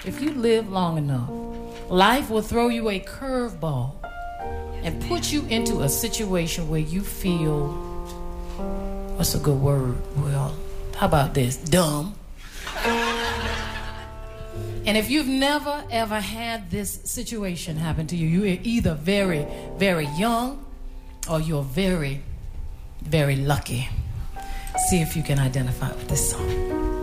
if you live long enough, life will throw you a curveball and put you into a situation where you feel, what's a good word? Well, how about this? Dumb. And if you've never ever had this situation happen to you, you're either very, very young or you're very, very lucky. See if you can identify with this song.